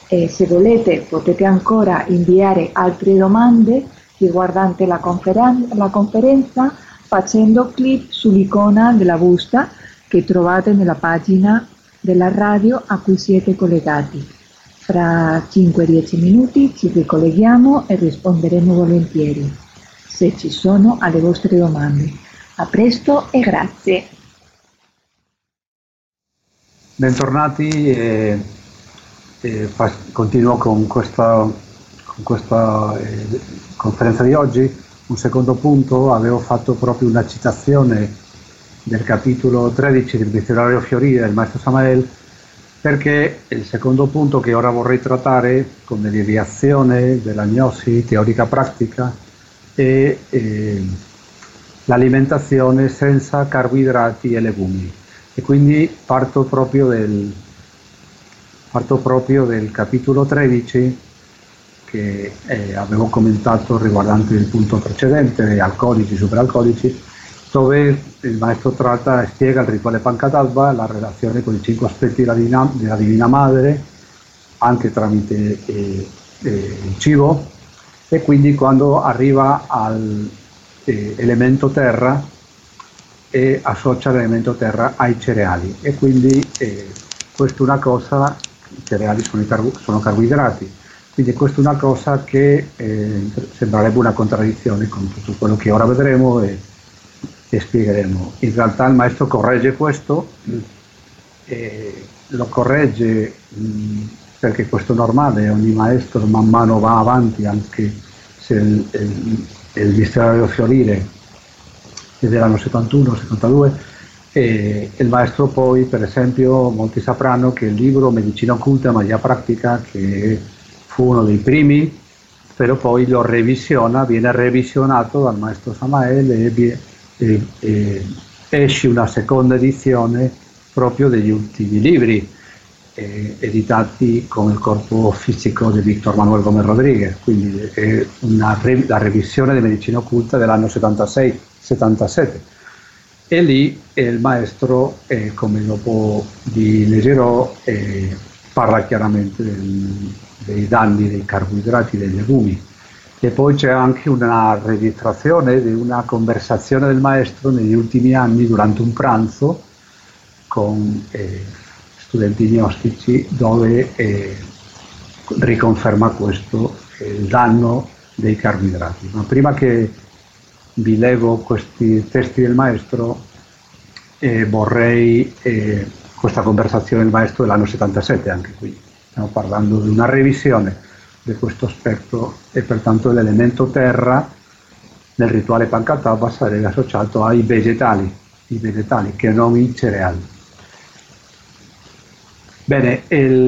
E se volete potete ancora inviare altre domande riguardanti la conferenza facendo clic sull'icona della busta che trovate nella pagina della radio a cui siete collegati. Fra 5-10 minuti ci ricolleghiamo e risponderemo volentieri, se ci sono, alle vostre domande. A presto e grazie. Bentornati. Continuo con questa conferenza di oggi. Un secondo punto, avevo fatto proprio una citazione del capitolo 13 del Dizionario Fiorire del Maestro Samael, perché il secondo punto che ora vorrei trattare come deviazione della gnosi teorica pratica è l'alimentazione senza carboidrati e legumi. E quindi parto proprio del capitolo 13 che avevo commentato riguardante il punto precedente, alcolici, superalcolici, dove il maestro tratta e spiega il rituale Pancatatva, la relazione con i 5 aspetti della Divina Madre, anche tramite il cibo, e quindi quando arriva all'elemento terra e associa l'elemento terra ai cereali, e quindi questa è una cosa, i cereali sono carboidrati, quindi questa è una cosa che sembrerebbe una contraddizione con tutto quello che ora vedremo e spiegheremo. In realtà il maestro corregge questo, lo corregge perché questo è normale, ogni maestro man mano va avanti, anche se il Dizionario Fiorire è dell'anno 71-72, e il maestro poi, per esempio, molti sapranno che il libro Medicina Occulta e Magia Pratica, che fu uno dei primi, però poi lo revisiona, viene revisionato dal maestro Samael e esce una seconda edizione proprio degli ultimi libri editati con il corpo fisico di Víctor Manuel Gómez Rodríguez, quindi è la revisione di Medicina Occulta dell'anno 76-77. E lì il maestro, come dopo vi leggerò, parla chiaramente dei danni dei carboidrati, dei legumi. E poi c'è anche una registrazione di una conversazione del maestro negli ultimi anni durante un pranzo con studenti gnostici, dove riconferma questo, il danno dei carboidrati. Ma prima che vi leggo questi testi del maestro, vorrei questa conversazione del maestro dell'anno 77, anche qui stiamo parlando di una revisione di questo aspetto, e pertanto l'elemento terra nel rituale Pancatatva sarebbe associato ai vegetali che non i cereali. Bene,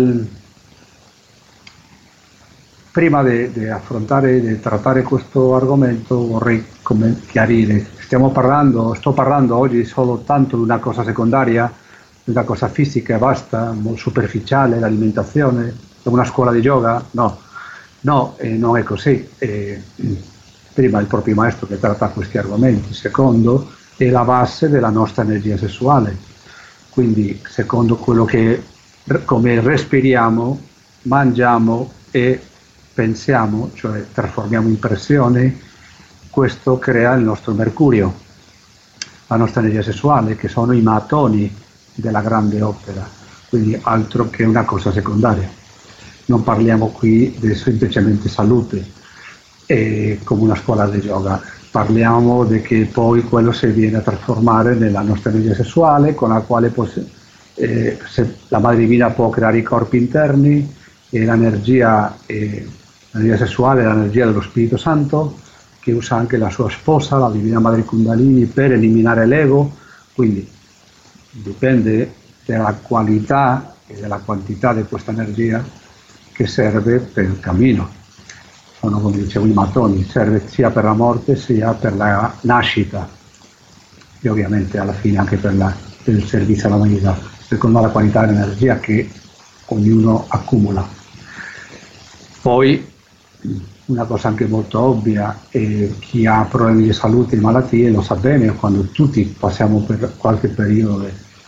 prima di affrontare, di trattare questo argomento, vorrei chiarire, sto parlando oggi soltanto di una cosa secondaria, di una cosa fisica e basta, molto superficiale, l'alimentazione, una scuola di yoga? No, non è così. Prima il proprio maestro che tratta questi argomenti, secondo è la base della nostra energia sessuale, quindi secondo quello che come respiriamo, mangiamo e pensiamo, cioè trasformiamo in pressione, questo crea il nostro mercurio, la nostra energia sessuale, che sono i mattoni della grande opera, quindi altro che una cosa secondaria. Non parliamo qui di semplicemente salute come una scuola di yoga, parliamo di che poi quello si viene a trasformare nella nostra energia sessuale, con la quale la Madre Divina può creare i corpi interni, e l'energia sessuale è l'energia dello Spirito Santo, che usa anche la sua sposa, la Divina Madre Kundalini, per eliminare l'ego. Quindi dipende dalla qualità e dalla quantità di questa energia che serve per il cammino. Sono, come dicevo, i mattoni, serve sia per la morte sia per la nascita, e ovviamente alla fine anche per il servizio all'umanità, secondo la qualità dell'energia che ognuno accumula. Poi una cosa anche molto ovvia, chi ha problemi di salute e malattie lo sa bene, quando tutti passiamo per qualche periodo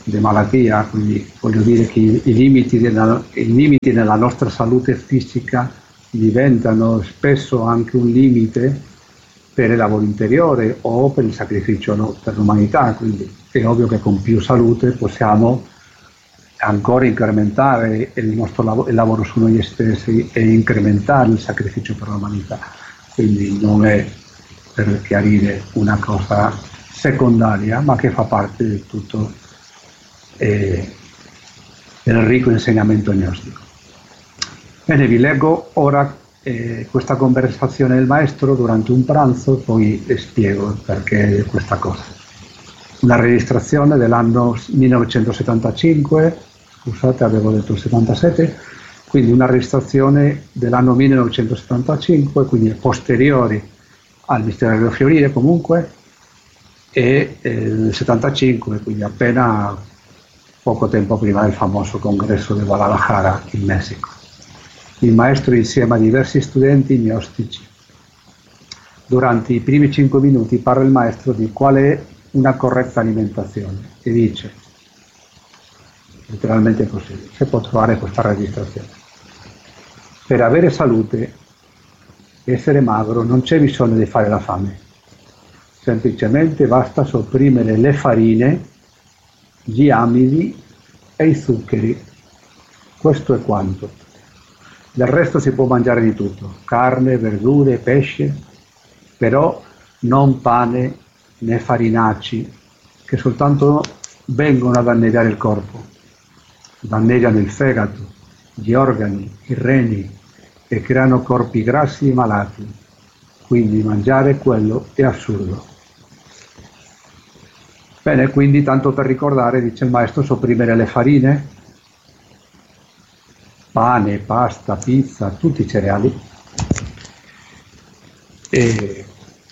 malattia, quindi voglio dire che i limiti nella nostra salute fisica diventano spesso anche un limite per il lavoro interiore o per il sacrificio, no, per l'umanità, quindi è ovvio che con più salute possiamo ancora incrementare il lavoro su noi stessi e incrementare il sacrificio per l'umanità. Quindi non è, per chiarire, una cosa secondaria, ma che fa parte di tutto del ricco insegnamento gnostico. Bene, vi leggo ora questa conversazione del maestro durante un pranzo, poi spiego perché questa cosa. Una registrazione dell'anno 1975, scusate, avevo detto 77, quindi una registrazione dell'anno 1975, quindi posteriori al mistero dello fiorire comunque, e nel 75, quindi appena poco tempo prima del famoso congresso di Guadalajara in Messico. Il maestro insieme a diversi studenti gnostici. Durante i primi 5 minuti parla il maestro di qual è una corretta alimentazione e dice, letteralmente così, si può trovare questa registrazione: per avere salute, essere magro, non c'è bisogno di fare la fame, semplicemente basta sopprimere le farine, gli amidi e i zuccheri, questo è quanto. Del resto si può mangiare di tutto, carne, verdure, pesce, però non pane né farinacci, che soltanto vengono a danneggiare il corpo, danneggiano il fegato, gli organi, i reni e creano corpi grassi e malati, quindi mangiare quello è assurdo. Bene, quindi tanto per ricordare, dice il maestro, sopprimere le farine, pane, pasta, pizza, tutti i cereali, e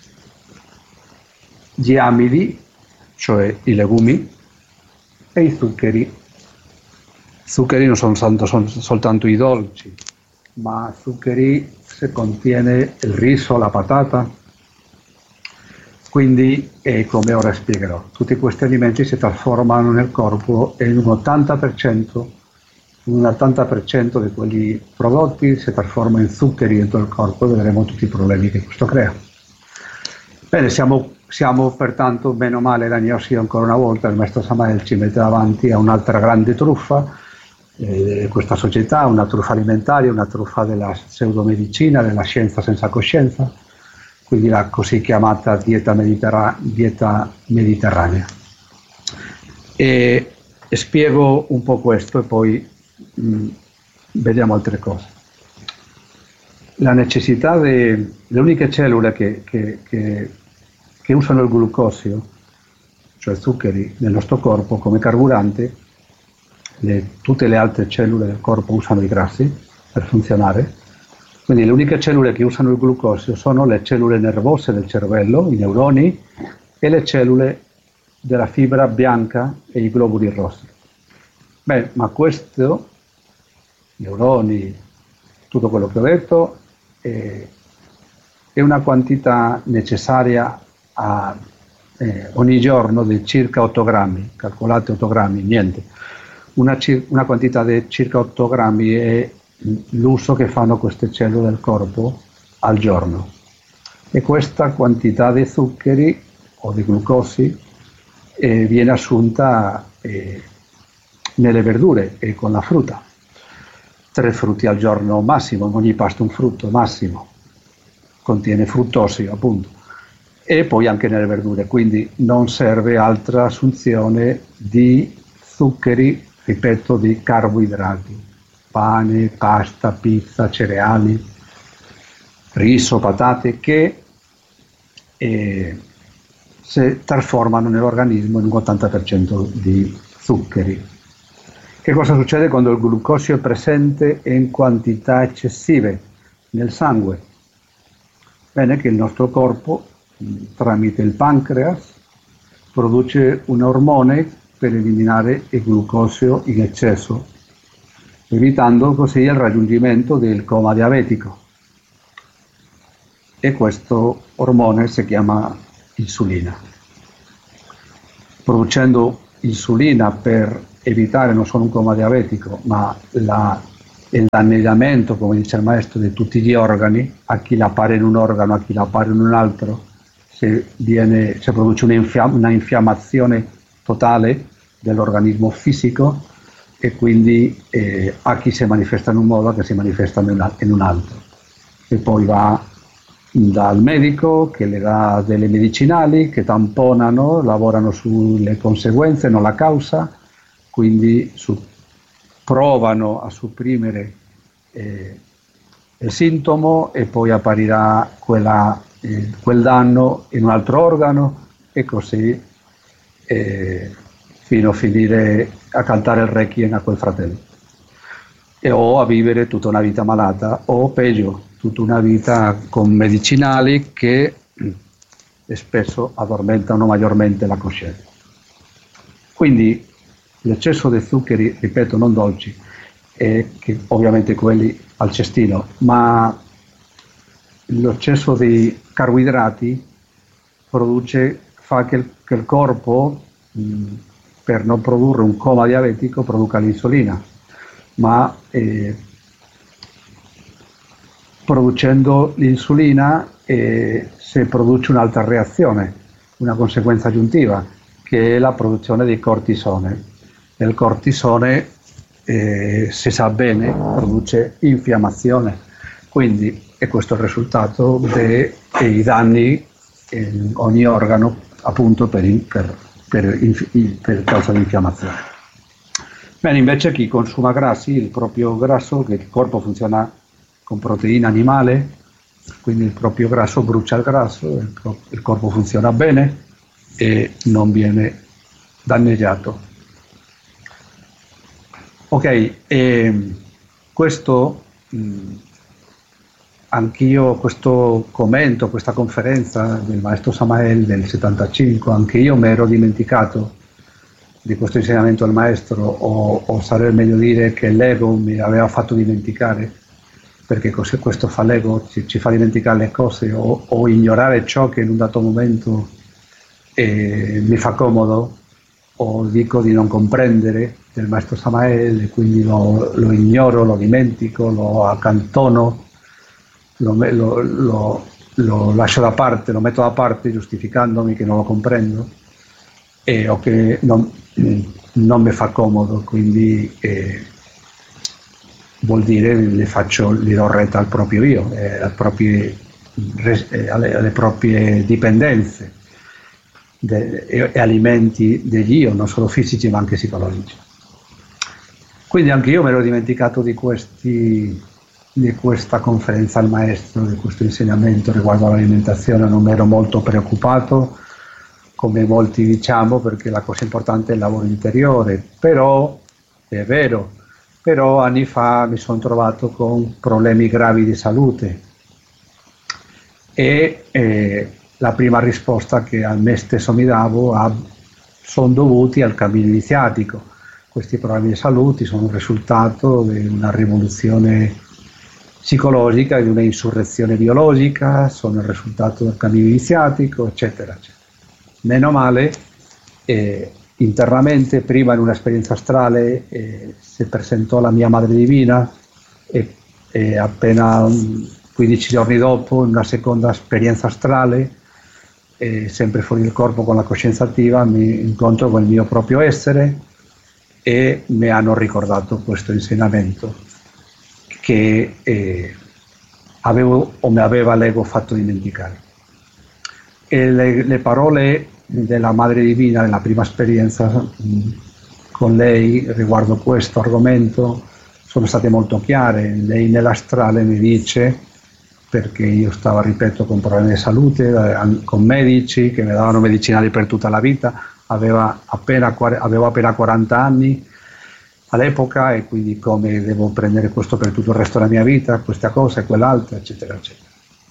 gli amidi, cioè i legumi, e i zuccheri. Zuccheri non sono soltanto i dolci, ma zuccheri se contiene il riso, la patata. Quindi, come ora spiegherò, tutti questi alimenti si trasformano nel corpo e in un 80% di quegli prodotti si trasforma in zuccheri dentro il corpo e vedremo tutti i problemi che questo crea. Bene, siamo pertanto, bene o male, la gnosi ancora una volta, il maestro Samael ci mette davanti a un'altra grande truffa, questa società, una truffa alimentare, una truffa della pseudomedicina, della scienza senza coscienza, quindi la così chiamata dieta mediterranea. E spiego un po' questo e poi vediamo altre cose. La necessità le uniche cellule che usano il glucosio, cioè zuccheri, nel nostro corpo come carburante, tutte le altre cellule del corpo usano i grassi per funzionare, quindi le uniche cellule che usano il glucosio sono le cellule nervose del cervello, i neuroni, e le cellule della fibra bianca e i globuli rossi. Beh, ma questo, neuroni, tutto quello che ho detto, è una quantità necessaria ogni giorno di circa 8 grammi, calcolate 8 grammi, niente. Una quantità di circa 8 grammi è l'uso che fanno queste cellule del corpo al giorno. E questa quantità di zuccheri o di glucosi viene assunta nelle verdure e con la frutta. 3 frutti al giorno massimo, ogni pasto un frutto massimo, contiene fruttosio appunto, e poi anche nelle verdure, quindi non serve altra assunzione di zuccheri, ripeto, di carboidrati, pane, pasta, pizza, cereali, riso, patate, che si trasformano nell'organismo in un 80% di zuccheri. Che cosa succede quando il glucosio è presente in quantità eccessive nel sangue? Bene, che il nostro corpo, tramite il pancreas, produce un ormone per eliminare il glucosio in eccesso, evitando così il raggiungimento del coma diabetico. E questo ormone si chiama insulina. Producendo insulina per evitare non solo un coma diabetico, ma il danneggiamento, come dice il maestro, di tutti gli organi, a chi la appare in un organo, a chi la appare in un altro, se produce una infiammazione totale dell'organismo fisico, e quindi a chi si manifesta in un modo, a chi si manifesta in un altro. E poi va dal medico che le dà delle medicinali che tamponano, lavorano sulle conseguenze, non la causa, quindi provano a supprimere il sintomo, e poi apparirà quel danno in un altro organo, e così fino a finire a cantare il requiem a quel fratello, o a vivere tutta una vita malata, o peggio, tutta una vita con medicinali che spesso addormentano maggiormente la coscienza. Quindi l'eccesso di zuccheri, ripeto, non dolci, che ovviamente quelli al cestino, ma l'eccesso di carboidrati fa che il corpo, per non produrre un coma diabetico, produca l'insulina, ma producendo l'insulina si produce un'altra reazione, una conseguenza aggiuntiva, che è la produzione di cortisone. Il cortisone, si sa bene, produce infiammazione, quindi è questo il risultato dei danni in ogni organo, appunto per causa di infiammazione. Bene, invece chi consuma grassi, il proprio grasso, che il corpo funziona con proteina animale, quindi il proprio grasso brucia il grasso, il corpo funziona bene e non viene danneggiato. Ok, questo anch'io, questo commento, questa conferenza del maestro Samael del 75, anche io mi ero dimenticato di questo insegnamento del maestro, o sarebbe meglio dire che l'ego mi aveva fatto dimenticare, perché questo fa l'ego, ci fa dimenticare le cose, o ignorare ciò che in un dato momento mi fa comodo, o dico di non comprendere del maestro Samael, e quindi lo ignoro, lo dimentico, lo accantono, lo lascio da parte, lo metto da parte giustificandomi che non lo comprendo, o che non mi fa comodo, quindi vuol dire gli do retta al proprio io, alle proprie dipendenze, e alimenti degli io, non solo fisici ma anche psicologici. Quindi anche io me l'ho dimenticato di questa conferenza al maestro, di questo insegnamento riguardo all'alimentazione. Non mi ero molto preoccupato, come molti diciamo, perché la cosa importante è il lavoro interiore, però è vero, però anni fa mi sono trovato con problemi gravi di salute, e la prima risposta che a me stesso mi davo sono dovuti al cammino iniziatico. Questi problemi di salute sono il risultato di una rivoluzione psicologica, di una insurrezione biologica, sono il risultato del cammino iniziatico, eccetera, eccetera. Meno male, internamente, prima in un'esperienza astrale, si presentò la mia Madre Divina, e appena 15 giorni dopo, in una seconda esperienza astrale, sempre fuori del corpo con la coscienza attiva, mi incontro con il mio proprio essere, e mi hanno ricordato questo insegnamento che mi aveva l'ego fatto dimenticare. E le parole della Madre Divina nella prima esperienza con lei riguardo questo argomento sono state molto chiare. Lei nell'astrale mi dice, perché io stavo, ripeto, con problemi di salute, con medici che mi davano medicinali per tutta la vita, avevo appena 40 anni all'epoca, e quindi come devo prendere questo per tutto il resto della mia vita, questa cosa e quell'altra, eccetera, eccetera.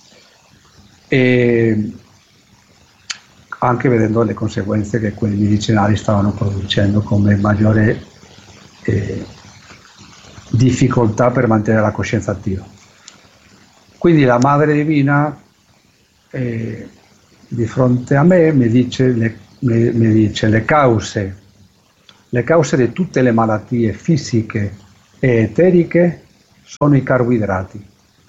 E anche vedendo le conseguenze che quei medicinali stavano producendo, come maggiore difficoltà per mantenere la coscienza attiva. Quindi la Madre Divina, di fronte a me, mi dice le cause Le cause di tutte le malattie fisiche e eteriche sono i carboidrati.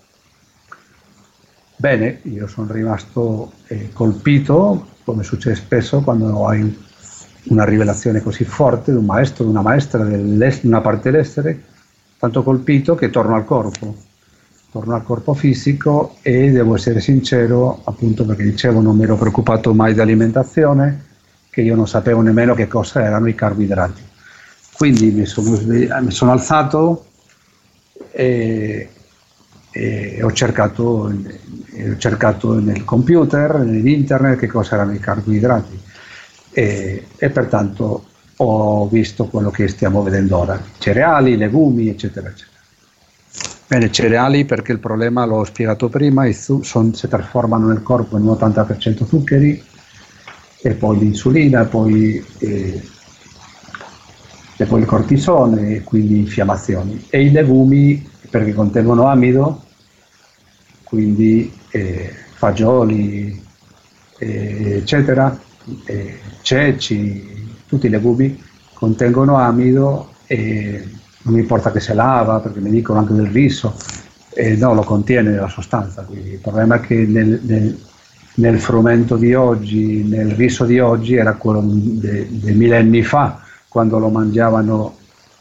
Bene, io sono rimasto colpito, come succede spesso quando hai una rivelazione così forte di un maestro, di una maestra di una parte dell'essere, tanto colpito che torno al corpo fisico e devo essere sincero, appunto perché dicevo non mi ero preoccupato mai di alimentazione, che io non sapevo nemmeno che cosa erano i carboidrati. Quindi mi sono alzato e ho cercato nel computer, nell'internet, che cosa erano i carboidrati e pertanto ho visto quello che stiamo vedendo ora, cereali, legumi, eccetera, eccetera. Bene, cereali perché il problema, l'ho spiegato prima, si trasformano nel corpo in un 80% zuccheri, e poi l'insulina, e poi il cortisone, e quindi infiammazioni. E i legumi perché contengono amido, quindi fagioli, eccetera, ceci, tutti i legumi contengono amido e non mi importa che si lava, perché mi dicono anche del riso, no, lo contiene la sostanza. Quindi il problema è che nel frumento di oggi, nel riso di oggi, era quello dei millenni fa, quando lo mangiava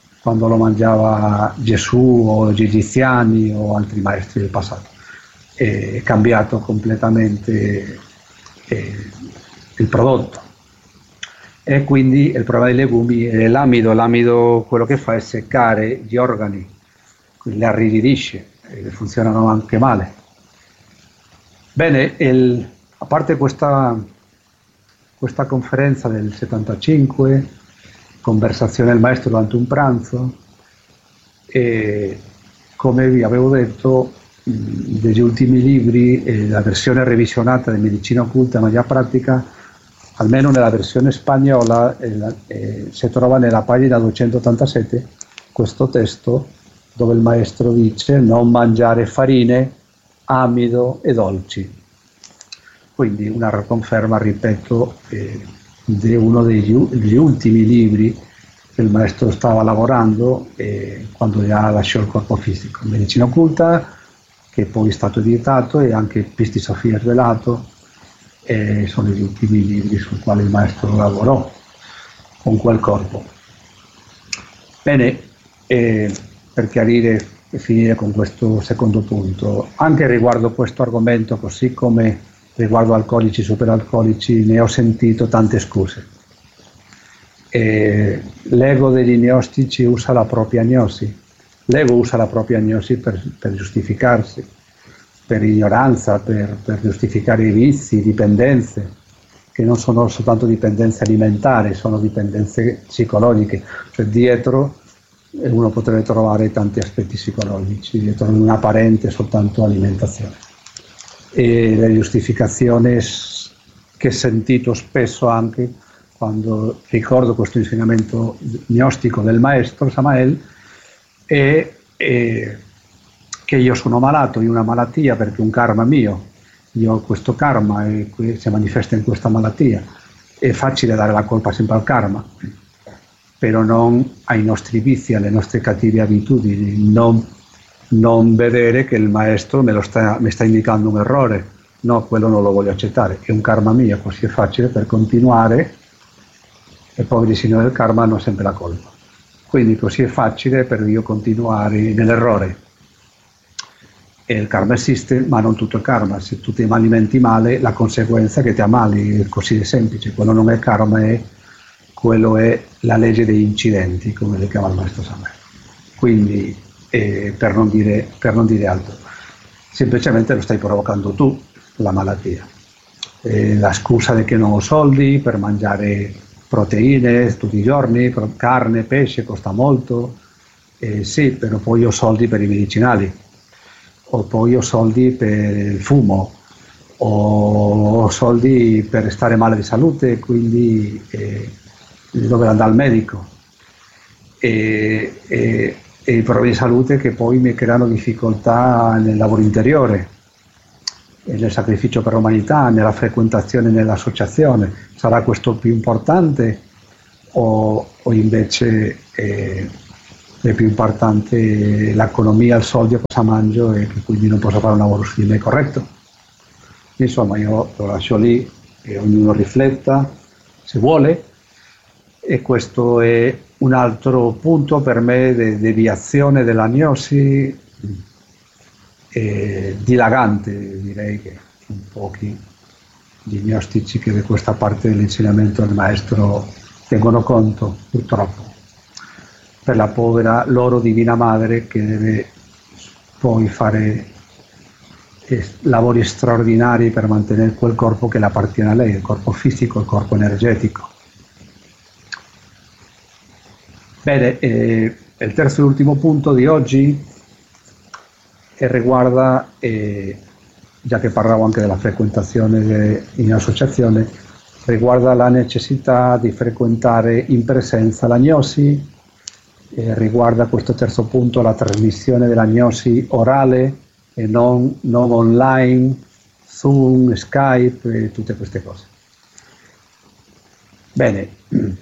Gesù o gli egiziani o altri maestri del passato. È cambiato completamente il prodotto. E quindi il problema dei legumi è l'amido. L'amido quello che fa è seccare gli organi, quindi li arrigidisce e funzionano anche male. Bene, a parte questa conferenza del 75, conversazione del maestro durante un pranzo, e come vi avevo detto, degli ultimi libri, la versione revisionata di Medicina Occulta e Magia Pratica, almeno nella versione spagnola, si trova nella pagina 287 questo testo dove il maestro dice non mangiare farine, amido e dolci. Quindi una conferma, ripeto, di uno degli ultimi libri che il maestro stava lavorando quando già lasciò il corpo fisico. Medicina Occulta, che poi è stato editato, e anche Pisti Sofia Svelato, sono gli ultimi libri sul quale il maestro lavorò con quel corpo. Bene, per chiarire e finire con questo secondo punto, anche riguardo questo argomento, così come riguardo alcolici, superalcolici, ne ho sentito tante scuse. L'ego degli gnostici usa la propria gnosi. L'ego usa la propria gnosi per giustificarsi, per ignoranza, per giustificare i vizi, dipendenze, che non sono soltanto dipendenze alimentari, sono dipendenze psicologiche. Cioè dietro uno potrebbe trovare tanti aspetti psicologici, dietro un'apparente soltanto alimentazione. E le giustificazioni che ho sentito spesso anche quando ricordo questo insegnamento gnostico del maestro Samael è che io sono malato di una malattia perché è un karma mio, io ho questo karma e si manifesta in questa malattia. È facile dare la colpa sempre al karma, però non ai nostri vizi, alle nostre cattive abitudini, non vedere che il maestro mi sta indicando un errore. No, quello non lo voglio accettare, è un karma mio, così è facile per continuare, e i poveri signori del karma hanno sempre la colpa. Quindi così è facile per io continuare nell'errore. E il karma esiste, ma non tutto il karma. Se tu ti alimenti male, la conseguenza è che ti ammali, è così di semplice. Quello non è karma, quello è la legge degli incidenti, come le chiama il maestro Samuel. Quindi, per non dire altro, semplicemente lo stai provocando tu, la malattia. La scusa di che non ho soldi per mangiare proteine tutti i giorni, carne, pesce, costa molto. Sì, però poi ho soldi per i medicinali, o poi ho soldi per il fumo, o ho soldi per stare male di salute, quindi dover andare al medico, e i problemi di salute che poi mi creano difficoltà nel lavoro interiore, nel sacrificio per l'umanità, nella frequentazione, nell'associazione. Sarà questo più importante o invece è più importante l'economia, il soldo, cosa mangio e che quindi non posso fare un lavoro su di me corretto. Insomma, io lo lascio lì e ognuno rifletta se vuole, e questo è un altro punto per me di deviazione dell'agnosi dilagante, direi che un pochi di gnostici che di questa parte dell'insegnamento del maestro tengono conto, purtroppo, per la povera loro divina madre che deve poi fare lavori straordinari per mantenere quel corpo che le appartiene a lei, il corpo fisico, il corpo energetico. Bene, il terzo e ultimo punto di oggi riguarda, già che parlavo anche della frequentazione in associazione, riguarda la necessità di frequentare in presenza l'agnosi, riguarda questo terzo punto la trasmissione dell'agnosi orale e non online, Zoom, Skype e tutte queste cose. Bene,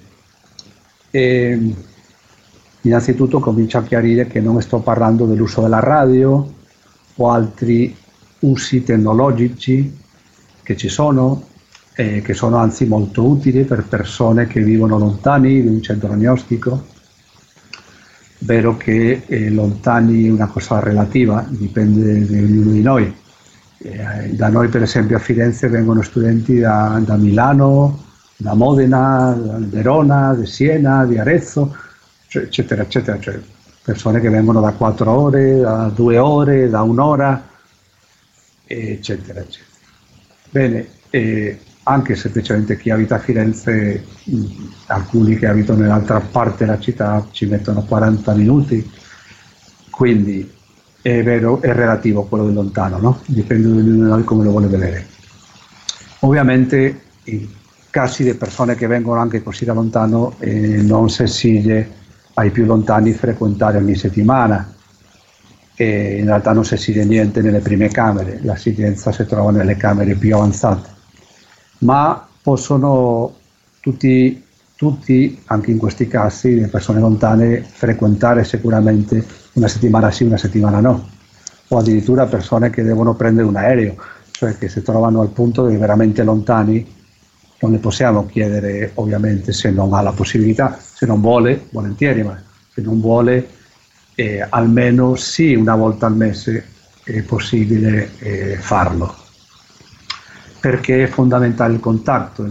innanzitutto comincio a chiarire che non sto parlando dell'uso della radio o altri usi tecnologici che ci sono, che sono anzi molto utili per persone che vivono lontani di un centro gnostico. Vero che lontani è una cosa relativa, dipende da ognuno di noi. Da noi per esempio a Firenze vengono studenti da Milano, da Modena, da Verona, di Siena, di Arezzo, eccetera, eccetera, cioè persone che vengono da 4 ore, da 2 ore, da 1 ora, eccetera, eccetera. Bene, anche semplicemente chi abita a Firenze, alcuni che abitano nell'altra parte della città ci mettono 40 minuti, quindi è vero, è relativo quello del lontano, no? Dipende da ognuno di noi come lo vuole vedere. Ovviamente in casi di persone che vengono anche così da lontano non si esige ai più lontani frequentare ogni settimana, in realtà non si esige niente nelle prime camere, l'assistenza si trova nelle camere più avanzate, ma possono tutti, anche in questi casi, le persone lontane, frequentare sicuramente una settimana sì, una settimana no, o addirittura persone che devono prendere un aereo, cioè che si trovano al punto di veramente lontani. Non le possiamo chiedere, ovviamente, se non ha la possibilità, se non vuole, volentieri, ma se non vuole, almeno sì, una volta al mese è possibile farlo. Perché è fondamentale il contatto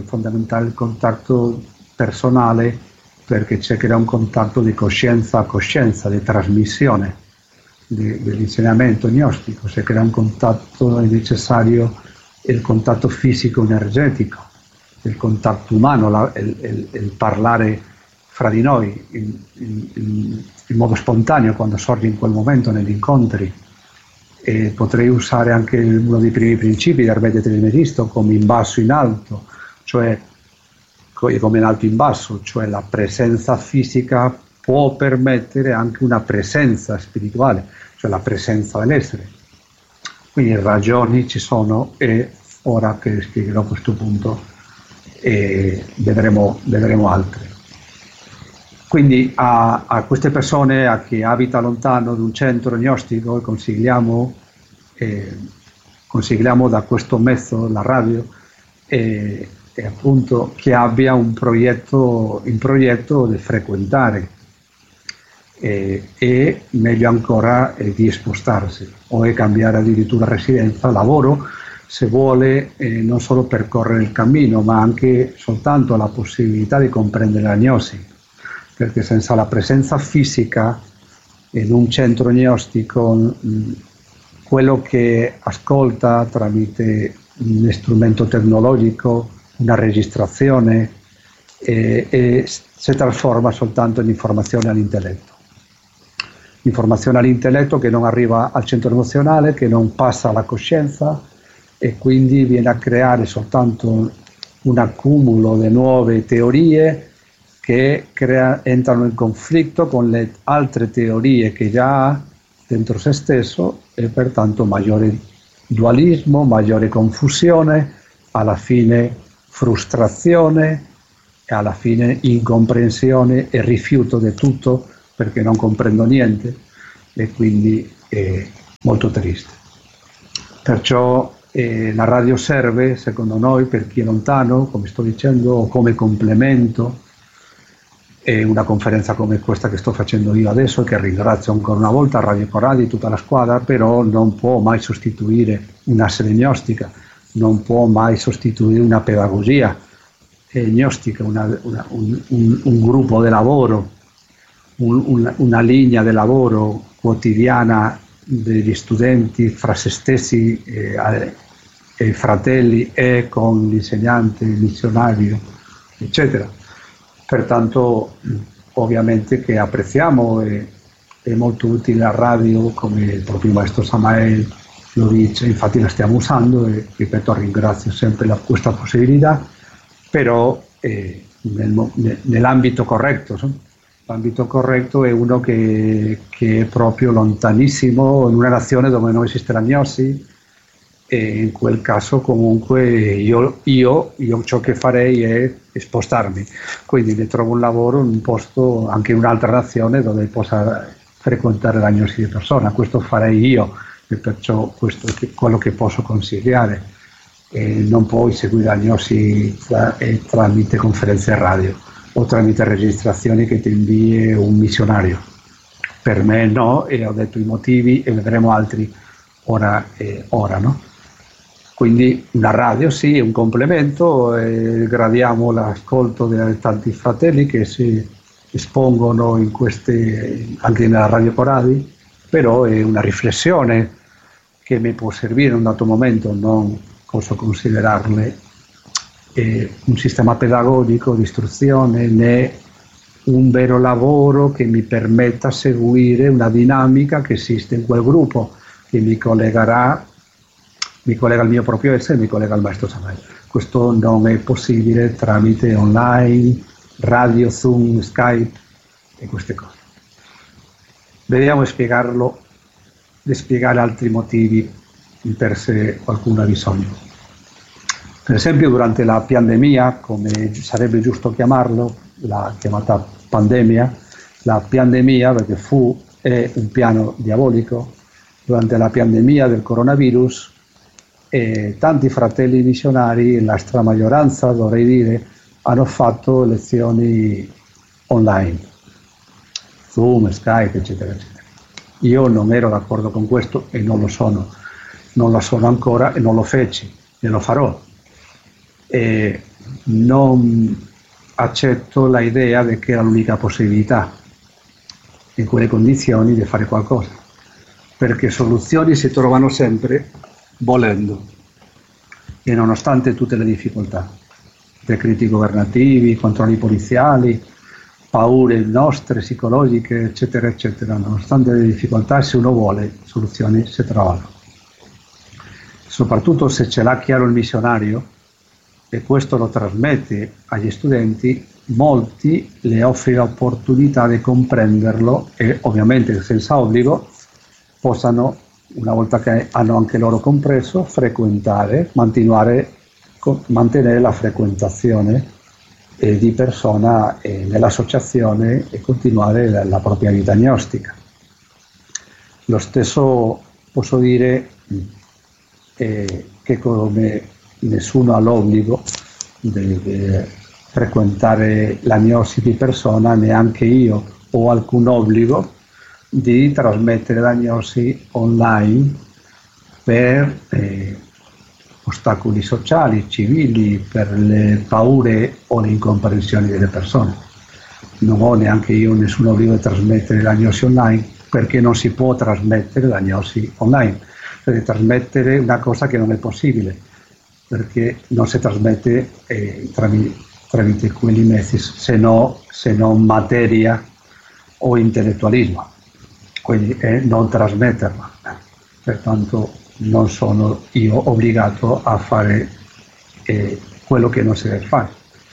personale, perché c'è che un contatto di coscienza a coscienza, di trasmissione dell'insegnamento gnostico, se crea un contatto, è necessario il contatto fisico-energetico, il contatto umano, il parlare fra di noi in modo spontaneo quando sorge in quel momento negli incontri. E potrei usare anche uno dei primi principi del Vede Trismegisto come in basso in alto, cioè come in alto in basso, cioè la presenza fisica può permettere anche una presenza spirituale, cioè la presenza dell'essere. Quindi ragioni ci sono, e ora che spiegherò questo punto vedremo altre. Quindi a queste persone, a chi abita lontano da un centro gnostico, consigliamo da questo mezzo, la radio, appunto che abbia un progetto di frequentare e meglio ancora di spostarsi o di cambiare addirittura residenza, lavoro, se vuole non solo percorrere il cammino, ma anche soltanto la possibilità di comprendere la gnosi. Perché senza la presenza fisica in un centro gnostico, quello che ascolta tramite un strumento tecnologico, una registrazione, si trasforma soltanto in informazione all'intelletto. Informazione all'intelletto che non arriva al centro emozionale, che non passa alla coscienza, e quindi viene a creare soltanto un accumulo di nuove teorie che entrano in conflitto con le altre teorie che già ha dentro se stesso, e pertanto maggiore dualismo, maggiore confusione, alla fine frustrazione, e alla fine incomprensione e rifiuto di tutto perché non comprendo niente, e quindi è molto triste. Perciò la radio serve, secondo noi, per chi è lontano, come sto dicendo, come complemento. E una conferenza come questa che sto facendo io adesso, che ringrazio ancora una volta Radio Corradi e tutta la squadra, però non può mai sostituire una sede gnostica, non può mai sostituire una pedagogia gnostica, un gruppo di lavoro, una linea di lavoro quotidiana degli studenti fra se stessi e fratelli e con l'insegnante, il missionario, eccetera. Pertanto ovviamente che apprezziamo, è molto utile la radio, come il proprio maestro Samael lo dice, infatti la stiamo usando e ripeto, ringrazio sempre questa possibilità, però nell'ambito corretto. L'ambito corretto è uno che è proprio lontanissimo, in una nazione dove non esiste la gnosi, e in quel caso comunque io ciò che farei è spostarmi, quindi ne trovo un lavoro in un posto, anche in un'altra nazione, dove possa frequentare la gnosi di persona. Questo farei io, e perciò questo è quello che posso consigliare. Non puoi seguire la gnosi tramite conferenze radio o tramite registrazioni che ti invii un missionario. Per me no, e ho detto i motivi e vedremo altri ora, no? Quindi la radio sì, è un complemento, gradiamo l'ascolto di tanti fratelli che si espongono anche nella Radio Corradi, però è una riflessione che mi può servire in un dato momento, non posso considerarle un sistema pedagogico di istruzione né un vero lavoro che mi permetta di seguire una dinamica che esiste in quel gruppo, che mi collega al mio proprio essere, mi collega al maestro Samael. Questo non è possibile tramite online, radio, Zoom, Skype e queste cose. Vediamo di spiegare altri motivi per se qualcuno ha bisogno. Per esempio durante la pandemia, come sarebbe giusto chiamarlo, la chiamata pandemia, la pandemia perché è un piano diabolico. Durante la pandemia del coronavirus tanti fratelli missionari, la stramaggioranza dovrei dire, hanno fatto lezioni online, Zoom, Skype, eccetera, eccetera. Io non ero d'accordo con questo e non lo sono ancora e non lo feci e lo farò. E non accetto l'idea che era l'unica possibilità in quelle condizioni di fare qualcosa, perché soluzioni si trovano sempre volendo, e nonostante tutte le difficoltà, decreti governativi, controlli poliziali, paure nostre psicologiche, eccetera, eccetera, nonostante le difficoltà, se uno vuole, soluzioni si trovano. Soprattutto se ce l'ha chiaro il missionario, e questo lo trasmette agli studenti, molti le offre l'opportunità di comprenderlo e ovviamente senza obbligo possano, una volta che hanno anche loro compreso, frequentare, mantenere la frequentazione di persona nell'associazione e continuare la propria vita gnostica. Lo stesso posso dire che come nessuno ha l'obbligo di frequentare la gnosi di persona, neanche io ho alcun obbligo di trasmettere la gnosi online per ostacoli sociali, civili, per le paure o le incomprensioni delle persone. Non ho neanche io nessun obbligo di trasmettere la gnosi online, perché non si può trasmettere la gnosi online, per trasmettere una cosa che non è possibile, perché non si trasmette tramite quegli mezzi se non materia o intellettualismo, quindi è non trasmetterla. Pertanto non sono io obbligato a fare quello che non si deve fare.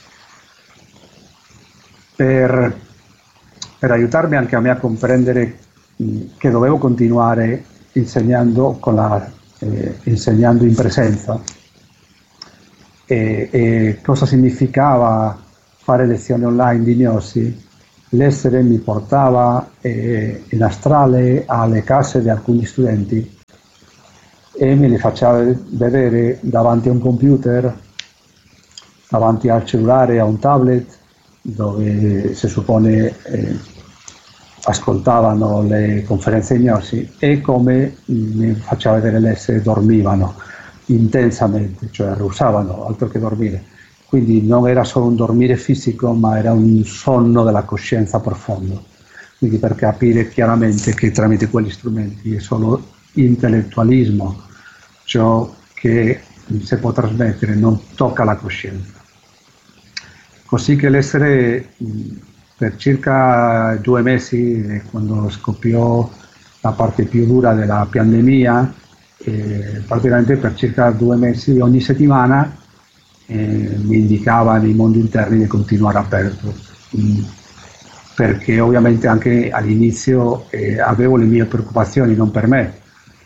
Per aiutarmi anche a me a comprendere che dovevo continuare insegnando insegnando in presenza, e cosa significava fare lezioni online di gnosi, l'essere mi portava in astrale alle case di alcuni studenti e me li faceva vedere davanti a un computer, davanti al cellulare, a un tablet, dove si suppone ascoltavano le conferenze gnosi, e come mi faceva vedere l'essere dormivano intensamente, cioè russavano, altro che dormire. Quindi non era solo un dormire fisico, ma era un sonno della coscienza profondo. Quindi per capire chiaramente che tramite quegli strumenti è solo intellettualismo, ciò che si può trasmettere, non tocca la coscienza. Così che l'essere per circa 2 mesi, quando scoppiò la parte più dura della pandemia, praticamente per circa 2 mesi ogni settimana mi indicava nei mondi interni di continuare aperto, perché ovviamente anche all'inizio avevo le mie preoccupazioni, non per me,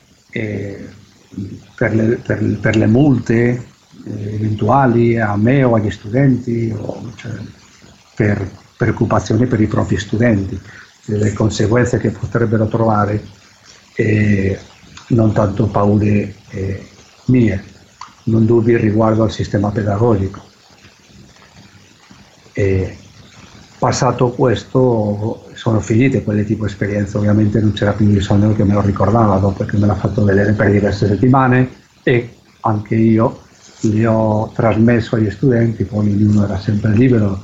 per le multe eventuali a me o agli studenti, cioè per preoccupazioni per i propri studenti, le conseguenze che potrebbero trovare, non tanto paure mie, non dubbi riguardo al sistema pedagogico. Passato questo sono finite quelle tipo di esperienze, ovviamente non c'era più bisogno che me lo ricordava, dopo che me l'ha fatto vedere per diverse settimane, e anche io li ho trasmesso agli studenti, poi ognuno era sempre libero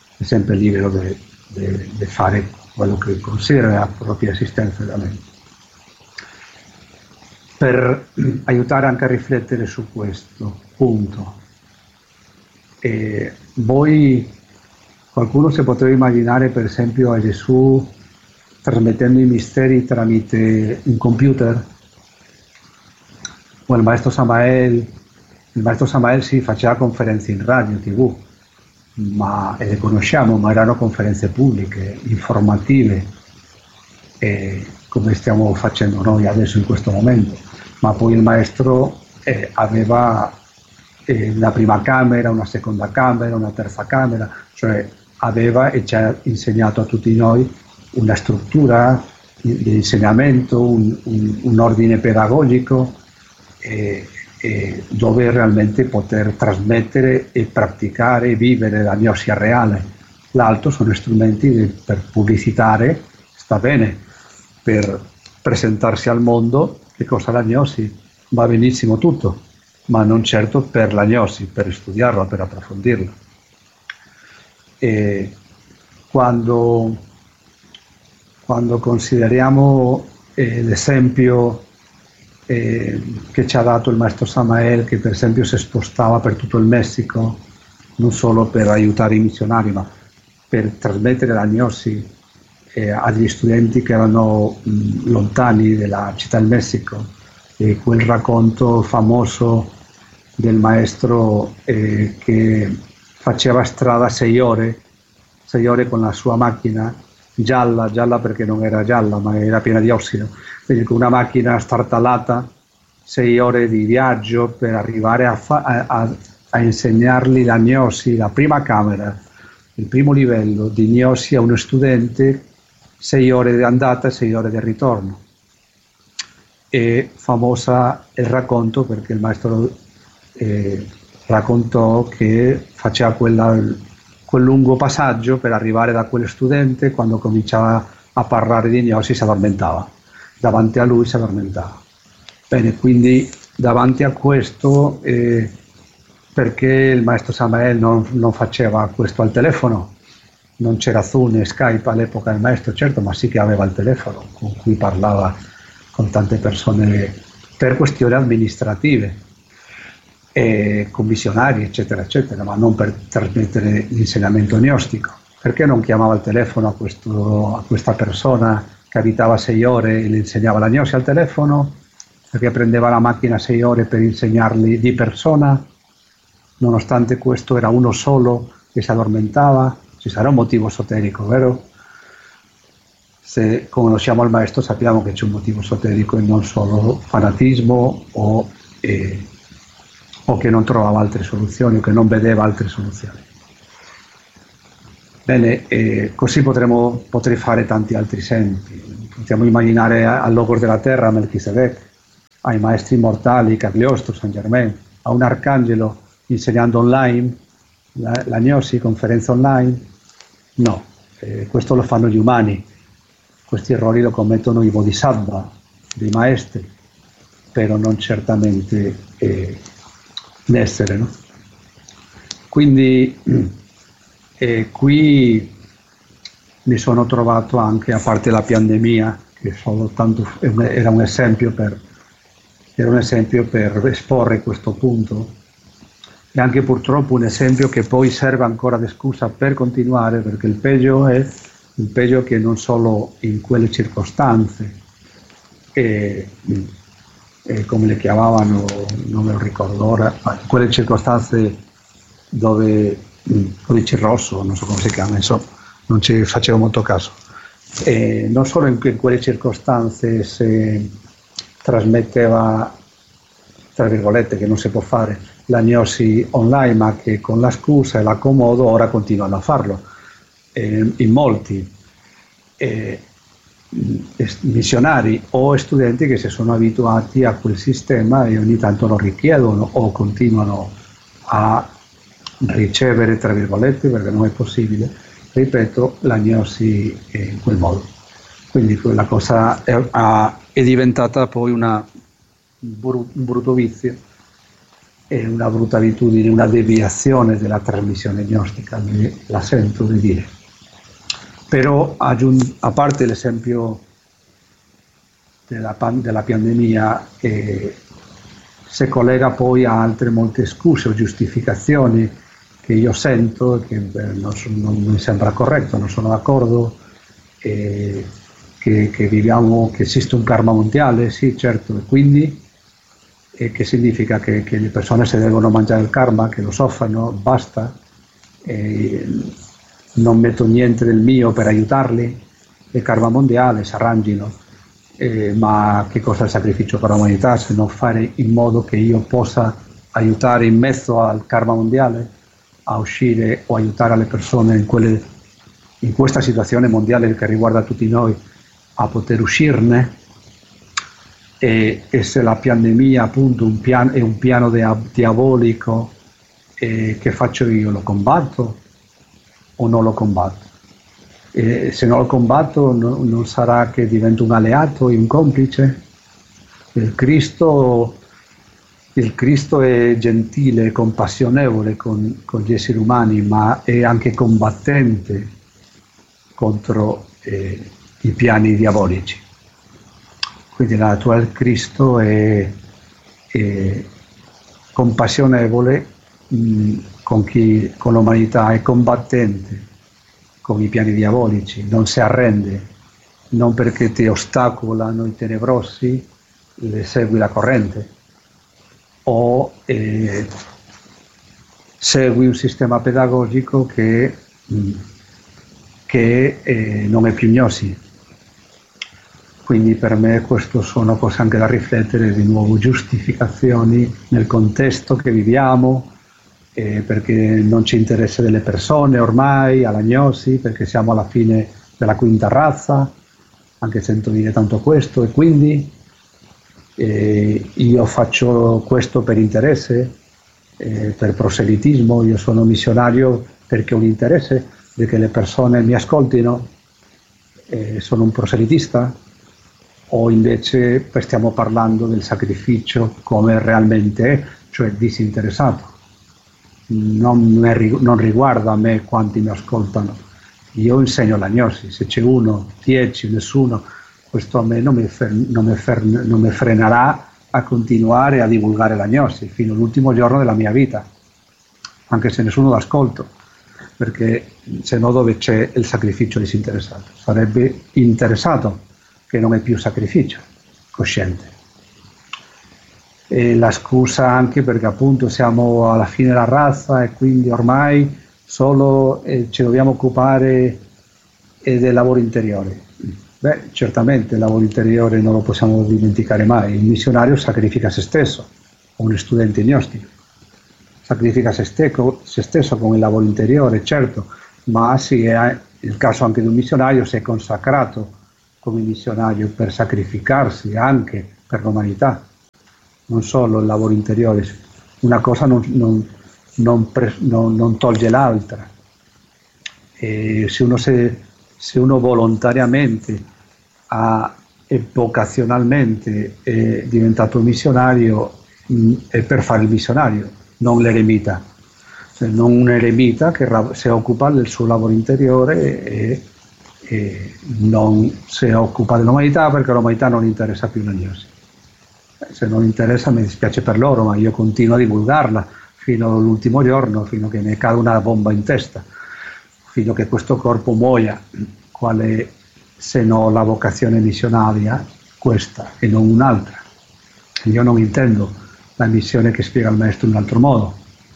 di fare quello che considera la propria esistenza da me. Per aiutare anche a riflettere su questo punto, voi, qualcuno si potrebbe immaginare per esempio a Gesù trasmettendo i misteri tramite un computer, o il maestro Samael si faceva conferenze in radio, tv, e le conosciamo, ma erano conferenze pubbliche, informative, come stiamo facendo noi adesso in questo momento. Ma poi il maestro aveva una prima camera, una seconda camera, una terza camera, cioè aveva e ci ha insegnato a tutti noi una struttura di insegnamento, un ordine pedagogico, dove realmente poter trasmettere e praticare e vivere la gnosia reale. L'altro sono strumenti per pubblicitare, sta bene, per presentarsi al mondo che cosa è la gnosi, va benissimo tutto, ma non certo per la gnosi, per studiarla, per approfondirla. E quando consideriamo l'esempio che ci ha dato il maestro Samael, che per esempio si spostava per tutto il Messico, non solo per aiutare i missionari, ma per trasmettere la gnosi agli studenti che erano lontani dalla città del Messico, e quel racconto famoso del maestro che faceva strada 6 ore con la sua macchina gialla perché non era gialla ma era piena di ossido, quindi con una macchina startalata 6 ore di viaggio per arrivare a insegnargli la gnosi, la prima camera, il primo livello di gnosi a uno studente, 6 ore di andata e 6 ore di ritorno. È famosa il racconto perché il maestro raccontò che faceva quel lungo passaggio per arrivare da quello studente. Quando cominciava a parlare di gnosi si addormentava, davanti a lui si addormentava. Bene, quindi davanti a questo, perché il maestro Samael non faceva questo al telefono? Non c'era Zoom né Skype all'epoca del maestro, certo, ma sì che aveva il telefono con cui parlava con tante persone per questioni amministrative, commissionari, eccetera, eccetera, ma non per trasmettere l'insegnamento gnostico. Perché non chiamava al telefono a questa persona che abitava 6 ore e le insegnava la gnosi al telefono? Perché prendeva la macchina 6 ore per insegnargli di persona? Nonostante questo era uno solo che si addormentava. Ci sarà un motivo esoterico, vero? Se conosciamo il maestro sappiamo che c'è un motivo esoterico e non solo fanatismo o che non trovava altre soluzioni o che non vedeva altre soluzioni. Bene, così potrei fare tanti altri esempi. Possiamo immaginare al Logos della Terra Melchisedec, ai maestri immortali Cagliostro, San Germain, a un arcangelo insegnando online, l'agnosi, conferenza online. No, questo lo fanno gli umani, questi errori lo commettono i bodhisattva, dei maestri, però non certamente l'essere, no? Quindi qui mi sono trovato anche, a parte la pandemia, che era un esempio per esporre questo punto, e anche purtroppo un esempio che poi serve ancora di scusa per continuare, perché il peggio è che non solo in quelle circostanze, come le chiamavano, non me lo ricordo ora, in quelle circostanze dove codice rosso, non so come si chiama, insomma, non ci facevo molto caso. Non solo in quelle circostanze si trasmetteva, tra virgolette, che non si può fare l'agnosi online, ma che con la scusa e l'accomodo ora continuano a farlo. In molti missionari o studenti che si sono abituati a quel sistema e ogni tanto lo richiedono o continuano a ricevere, tra virgolette, perché non è possibile, ripeto, l'agnosi in quel modo. Quindi quella cosa è diventata poi un brutto vizio e una brutta abitudine, una deviazione della trasmissione gnostica, la sento di dire. Però a parte l'esempio della pandemia, si collega poi a altre molte scuse o giustificazioni che io sento e che non mi sembra corretto, non sono d'accordo, che viviamo, che esiste un karma mondiale, sì certo, e quindi che significa che le persone si devono mangiare il karma, che lo soffrano, basta, non metto niente del mio per aiutarli, il karma mondiale si arrangino, ma che cosa è il sacrificio per l'umanità se non fare in modo che io possa aiutare in mezzo al karma mondiale a uscire o aiutare le persone in questa situazione mondiale che riguarda tutti noi a poter uscirne. E se la pandemia appunto è un piano diabolico, che faccio io? Lo combatto o non lo combatto? Se non lo combatto non sarà che divento un alleato e un complice? Il Cristo è gentile e compassionevole con gli esseri umani, ma è anche combattente contro i piani diabolici. Quindi la natura del Cristo è compassionevole con l'umanità, è combattente con i piani diabolici, non si arrende, non perché ti ostacolano i tenebrosi, le segui la corrente, o segui un sistema pedagogico che non è più gnosi. Quindi per me questo sono cose anche da riflettere, di nuovo giustificazioni nel contesto che viviamo, perché non ci interessa delle persone ormai, all'agnosi, perché siamo alla fine della quinta razza, anche sento dire tanto questo, e quindi io faccio questo per interesse, per proselitismo, io sono missionario perché ho un interesse di che le persone mi ascoltino, sono un proselitista, o invece stiamo parlando del sacrificio come realmente è, cioè disinteressato. Non riguarda a me quanti mi ascoltano, io insegno l'agnosi, se c'è 1, 10, nessuno, questo a me non mi frenerà a continuare a divulgare l'agnosi fino all'ultimo giorno della mia vita, anche se nessuno l'ascolto, perché se no dove c'è il sacrificio disinteressato? Sarebbe interessato, che non è più sacrificio cosciente. E la scusa anche perché appunto siamo alla fine della razza e quindi ormai solo ci dobbiamo occupare del lavoro interiore. Beh, certamente il lavoro interiore non lo possiamo dimenticare mai. Il missionario sacrifica se stesso, un studente gnostico sacrifica se stesso con il lavoro interiore, certo, ma il caso anche di un missionario si è consacrato come missionario per sacrificarsi anche per l'umanità, non solo il lavoro interiore. Una cosa non toglie l'altra. E se uno volontariamente e vocazionalmente è diventato missionario, è per fare il missionario, non l'eremita. Cioè, non un eremita che si occupa del suo lavoro interiore e non si occupa dell'umanità, perché l'umanità non interessa più l'agnosi. Se non interessa, mi dispiace per loro, ma io continuo a divulgarla fino all'ultimo giorno, fino a che ne cade una bomba in testa, fino a che questo corpo muoia. Quale se no la vocazione missionaria, questa e non un'altra. Io non intendo la missione che spiega il maestro in un altro modo.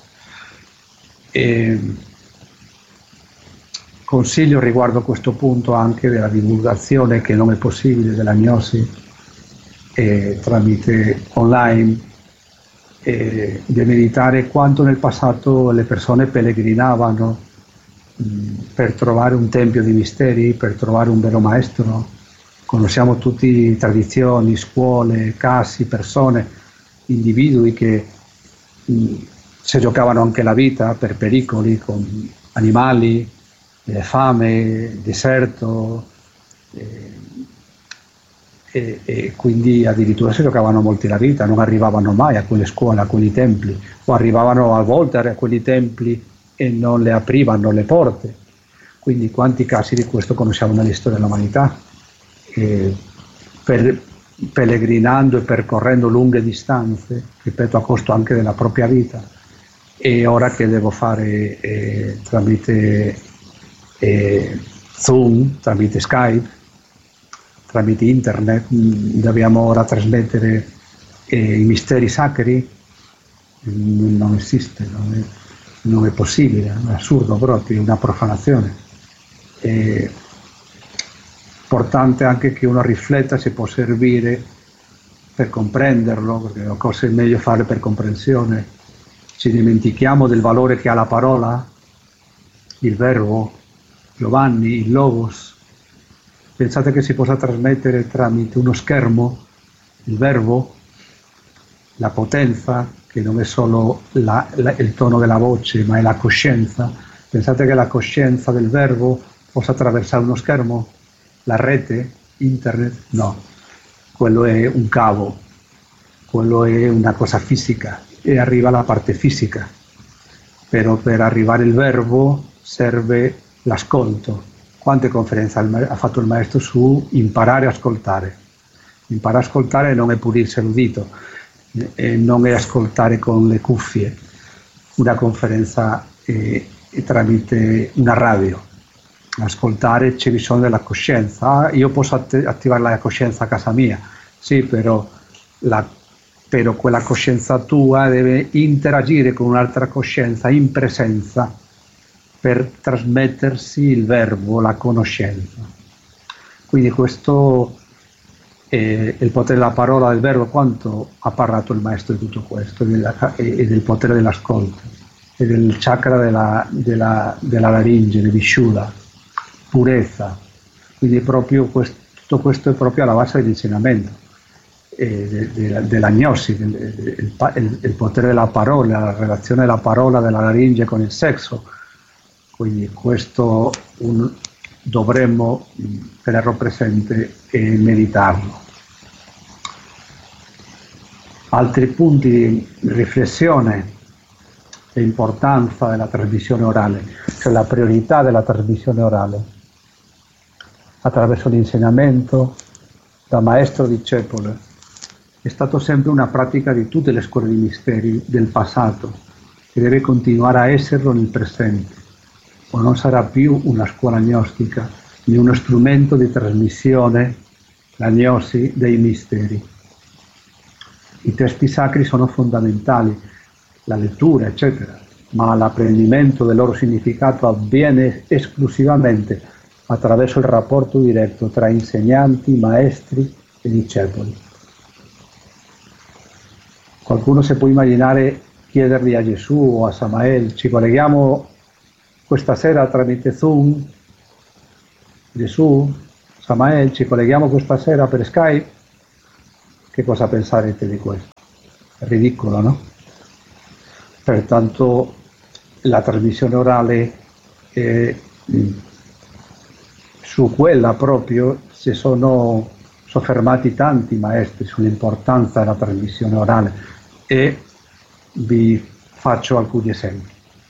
Consiglio riguardo a questo punto anche della divulgazione, che non è possibile, della gnosi tramite online, di meditare quanto nel passato le persone pellegrinavano per trovare un tempio di misteri, per trovare un vero maestro. Conosciamo tutti tradizioni, scuole, casi, persone, individui che si giocavano anche la vita per pericoli con animali, fame, deserto, e quindi addirittura si giocavano molti la vita, non arrivavano mai a quelle scuole, a quei templi, o arrivavano a volte a quei templi e non le aprivano le porte. Quindi quanti casi di questo conosciamo nella storia dell'umanità, pellegrinando e percorrendo lunghe distanze, ripeto, a costo anche della propria vita. E ora che devo fare tramite Zoom, tramite Skype, tramite internet, dobbiamo ora trasmettere i misteri sacri, non esiste, non è possibile, è assurdo proprio, è una profanazione. È importante anche che uno rifletta se può servire per comprenderlo, perché le cose è meglio fare per comprensione. Ci dimentichiamo del valore che ha la parola, il verbo, Giovanni, il logos. Pensate che si possa trasmettere tramite uno schermo il verbo, la potenza, che non è solo il tono della voce, ma è la coscienza. Pensate che la coscienza del verbo possa attraversare uno schermo, la rete, internet? No, quello è un cavo, quello è una cosa fisica e arriva la parte fisica. Però per arrivare il verbo serve l'ascolto. Quante conferenze ha fatto il maestro su imparare a ascoltare? Imparare a ascoltare non è pulirsi l'udito, non è ascoltare con le cuffie, una conferenza tramite una radio. Ascoltare c'è bisogno della coscienza. Io posso attivare la coscienza a casa mia, sì, però quella coscienza tua deve interagire con un'altra coscienza in presenza per trasmettersi il verbo, la conoscenza. Quindi questo è il potere della parola, del verbo. Quanto ha parlato il maestro di tutto questo, e del potere dell'ascolto, e del chakra della laringe, di Vishuddha, purezza. Quindi proprio tutto questo è proprio alla base dell'insegnamento, della gnosi, il potere della parola, la relazione della parola, della laringe con il sesso. Quindi questo dovremmo tenerlo presente e meditarlo. Altri punti di riflessione: l'importanza della trasmissione orale, cioè la priorità della trasmissione orale attraverso l'insegnamento da maestro discepolo. È stato sempre una pratica di tutte le scuole di misteri del passato e deve continuare a esserlo nel presente. O non sarà più una scuola gnostica, né uno strumento di trasmissione, la gnosi dei misteri. I testi sacri sono fondamentali, la lettura, eccetera, ma l'apprendimento del loro significato avviene esclusivamente attraverso il rapporto diretto tra insegnanti, maestri e discepoli. Qualcuno si può immaginare chiedergli a Gesù o a Samael: ci colleghiamo questa sera tramite Zoom, Gesù, Samael, ci colleghiamo questa sera per Skype, che cosa pensarete di questo? È ridicolo, no? Pertanto la trasmissione orale, su quella proprio si sono soffermati tanti maestri sull'importanza della trasmissione orale, e vi faccio alcuni esempi.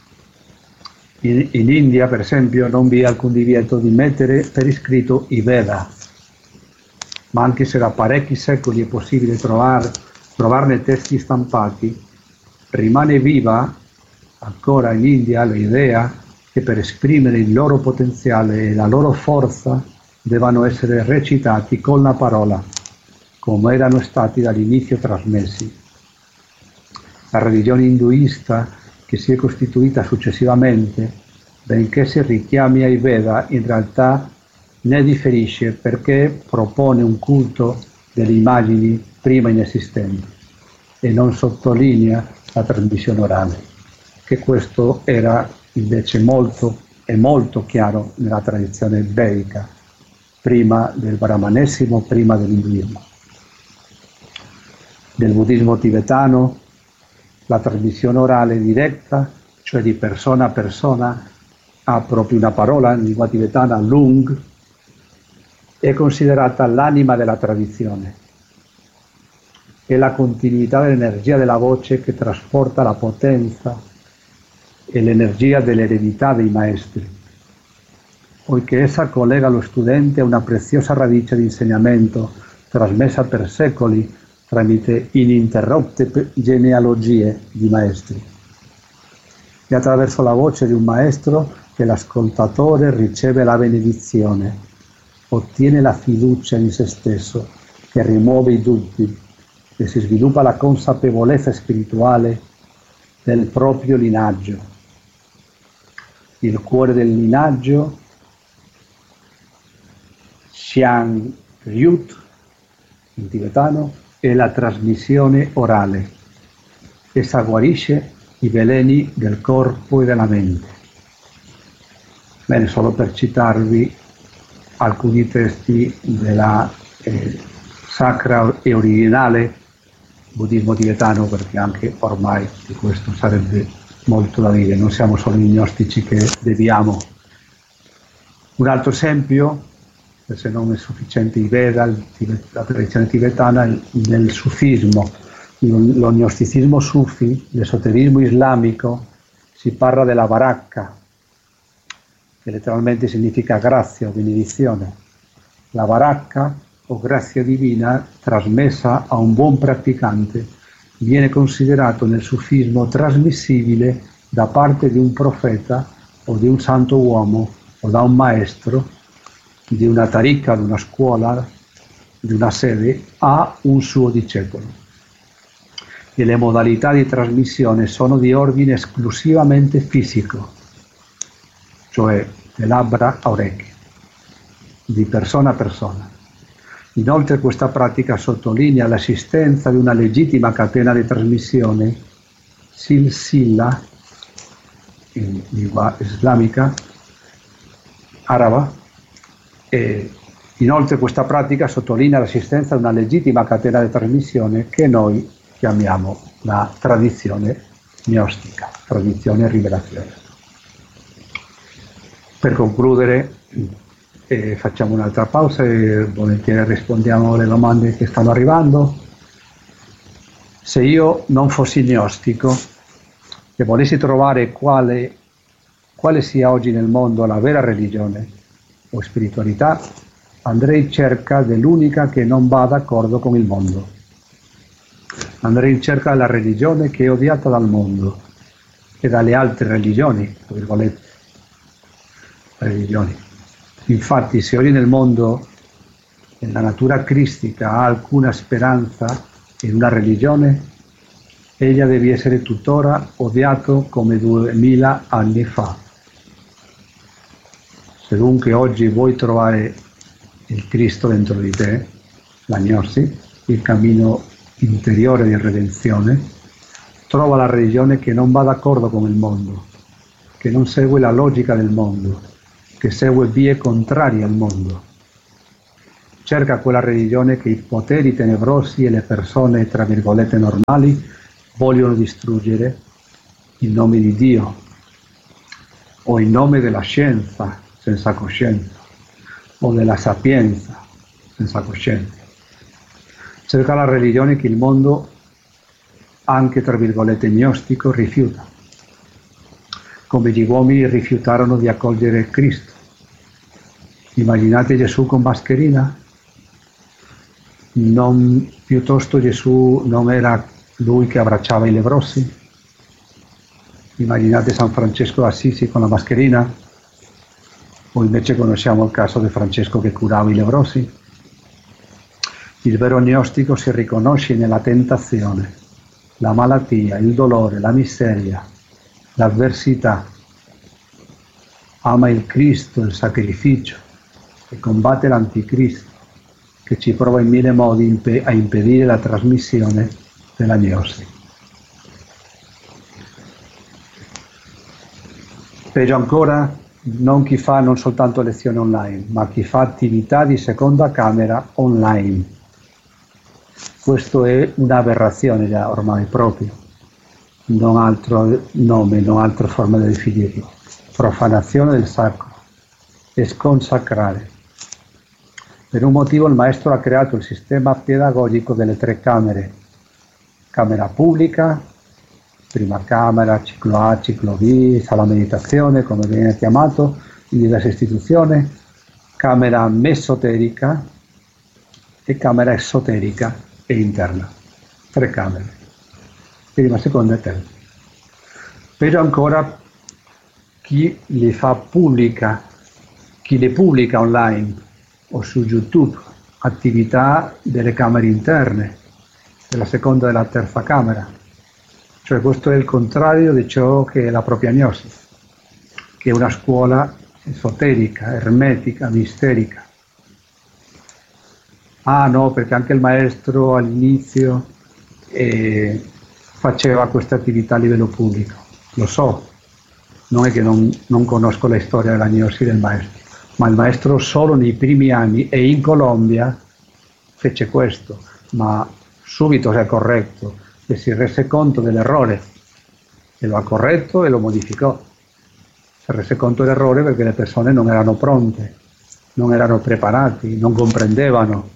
In India, per esempio, non vi è alcun divieto di mettere per iscritto i Veda, ma anche se da parecchi secoli è possibile trovarne testi stampati, rimane viva ancora in India l'idea che per esprimere il loro potenziale e la loro forza devono essere recitati con la parola, come erano stati dall'inizio trasmessi. La religione induista, che si è costituita successivamente, benché si richiami ai Veda, in realtà ne differisce perché propone un culto delle immagini prima inesistenti e non sottolinea la trasmissione orale, che questo era invece molto chiaro nella tradizione vedica, prima del brahmanesimo, prima dell'induismo. Nel buddismo tibetano la trasmissione orale diretta, cioè di persona a persona, ha proprio una parola in lingua tibetana, lung, è considerata l'anima della tradizione. È la continuità dell'energia della voce che trasporta la potenza e l'energia dell'eredità dei maestri, poiché essa collega lo studente a una preziosa radice di insegnamento trasmessa per secoli tramite ininterrotte genealogie di maestri. È attraverso la voce di un maestro che l'ascoltatore riceve la benedizione, ottiene la fiducia in se stesso, che rimuove i dubbi, e si sviluppa la consapevolezza spirituale del proprio linaggio. Il cuore del linaggio, Xiang Ryut, in tibetano, è la trasmissione orale. Essa guarisce i veleni del corpo e della mente. Bene, solo per citarvi alcuni testi della sacra e originale buddismo tibetano, perché anche ormai di questo sarebbe molto da dire, non siamo solo gli gnostici che deviamo. Un altro esempio, se non è sufficiente i Veda, la tradizione tibetana, nel sufismo, lo gnosticismo sufi, l'esoterismo islamico, si parla della baracca, che letteralmente significa grazia o benedizione. La baracca o grazia divina trasmessa a un buon praticante viene considerato nel sufismo trasmissibile da parte di un profeta o di un santo uomo o da un maestro di una taricca, di una scuola, di una sede a un suo discepolo. E le modalità di trasmissione sono di ordine esclusivamente fisico, cioè da labbra a orecchie, di persona a persona. Inoltre questa pratica sottolinea l'esistenza di una legittima catena di trasmissione, silsila, in lingua islamica, araba, e inoltre questa pratica sottolinea l'esistenza di una legittima catena di trasmissione che noi chiamiamo la tradizione gnostica, tradizione rivelazione. Per concludere, facciamo un'altra pausa e volentieri rispondiamo alle domande che stanno arrivando. Se io non fossi gnostico e volessi trovare quale sia oggi nel mondo la vera religione o spiritualità, andrei in cerca dell'unica che non va d'accordo con il mondo. Andrei in cerca della religione che è odiata dal mondo e dalle altre religioni, tra virgolette, religioni. Infatti, se oggi nel mondo, nella natura cristica, ha alcuna speranza in una religione, ella deve essere tuttora odiato come 2000 anni fa. Se dunque oggi vuoi trovare il Cristo dentro di te, la gnosi, il cammino interiore di redenzione, trova la religione che non va d'accordo con il mondo, che non segue la logica del mondo, che segue vie contrarie al mondo. Cerca quella religione che i poteri tenebrosi e le persone, tra virgolette, normali vogliono distruggere in nome di Dio o in nome della scienza senza coscienza o della sapienza senza coscienza. Cerca la religione che il mondo, anche tra virgolette gnostico, rifiuta, come gli uomini rifiutarono di accogliere Cristo. Immaginate Gesù con mascherina? Piuttosto Gesù non era lui che abbracciava i leprosi? Immaginate San Francesco d'Assisi con la mascherina? O invece conosciamo il caso di Francesco che curava i leprosi? Il vero gnostico si riconosce nella tentazione, la malattia, il dolore, la miseria, l'avversità. Ama il Cristo, il sacrificio, e combatte l'anticristo, che ci prova in mille modi a impedire la trasmissione della gnosi. Peggio ancora, non chi fa non soltanto lezioni online, ma chi fa attività di seconda camera online. Questo è un'aberrazione già ormai proprio, non altro nome, non altra forma di definirlo. Profanazione del sacro, e sconsacrare. Per un motivo il maestro ha creato il sistema pedagogico delle 3 camere: camera pubblica, prima camera, ciclo A, ciclo B, sala meditazione, come viene chiamato in diverse istituzioni, camera mesoterica e camera esoterica e interna. 3 camere, prima, seconda e terza. Peggio ancora chi le fa pubblica, chi le pubblica online o su YouTube, attività delle camere interne, della seconda e della terza camera. Cioè questo è il contrario di ciò che è la propria gnosi, che è una scuola esoterica, ermetica, misterica. Ah no, perché anche il maestro all'inizio faceva questa attività a livello pubblico. Lo so, non è che non conosco la storia della gnosi del maestro, ma il maestro solo nei primi anni e in Colombia fece questo, ma subito si è corretto e si rese conto dell'errore e lo ha corretto e lo modificò. Si rese conto dell'errore perché le persone non erano pronte, non erano preparati, non comprendevano,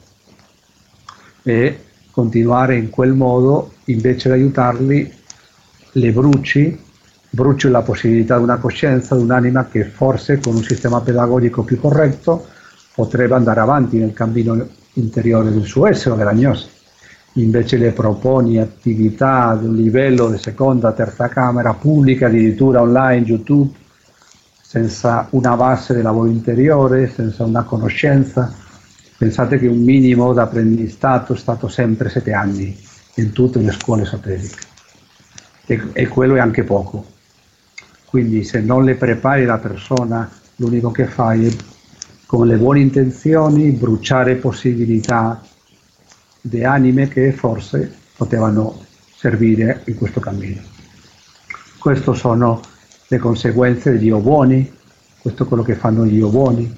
e continuare in quel modo invece di aiutarli le bruci la possibilità di una coscienza, di un'anima che forse con un sistema pedagogico più corretto potrebbe andare avanti nel cammino interiore del suo essere, della gnosi. Invece le proponi attività di un livello di seconda, terza camera, pubblica, addirittura online, YouTube, senza una base di lavoro interiore, senza una conoscenza. Pensate che un minimo di apprendistato è stato sempre 7 anni in tutte le scuole esoteriche, e quello è anche poco. Quindi se non le prepari la persona, l'unico che fai è, con le buone intenzioni, bruciare possibilità di anime che forse potevano servire in questo cammino. Queste sono le conseguenze degli io buoni, questo è quello che fanno gli io buoni,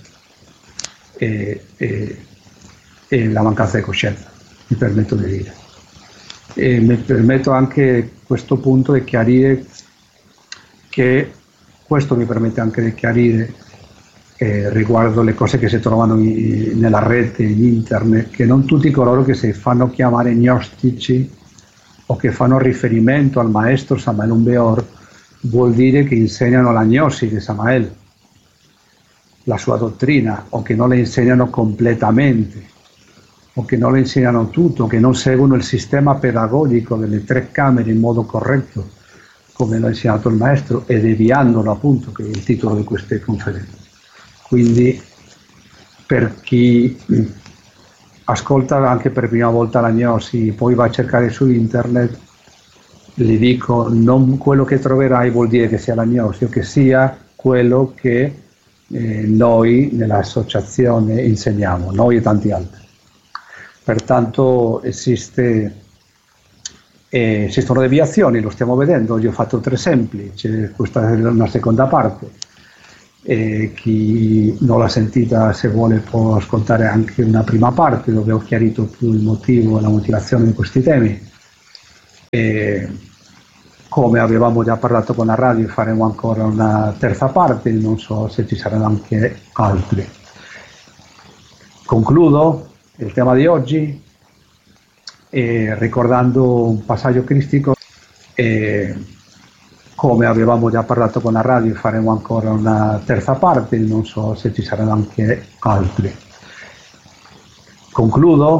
e la mancanza di coscienza, mi permetto di dire. E mi permetto anche a questo punto di chiarire che questo mi permette anche di chiarire riguardo le cose che si trovano nella rete, in internet, che non tutti coloro che si fanno chiamare gnostici o che fanno riferimento al maestro Samael Aun Weor vuol dire che insegnano la gnosi di Samael, la sua dottrina, o che non le insegnano completamente, o che non le insegnano tutto, che non seguono il sistema pedagogico delle 3 camere in modo corretto, come l'ha insegnato il maestro, e deviandolo, appunto, che è il titolo di queste conferenze. Quindi per chi ascolta anche per prima volta la gnosi, poi va a cercare su internet, gli dico, non quello che troverai vuol dire che sia la gnosi, o che sia quello che noi nell'associazione insegniamo, noi e tanti altri. Pertanto esiste Ci sono deviazioni, lo stiamo vedendo, oggi ho fatto 3 esempi, questa è una seconda parte. Chi non l'ha sentita, se vuole, può ascoltare anche una prima parte dove ho chiarito più il motivo e la motivazione di questi temi. Come avevamo già parlato con la radio, faremo ancora una terza parte, non so se ci saranno anche altri. Concludo il tema di oggi ricordando un passaggio cristico. Come avevamo già parlato con la radio, faremo ancora una terza parte, non so se ci saranno anche altri. Concludo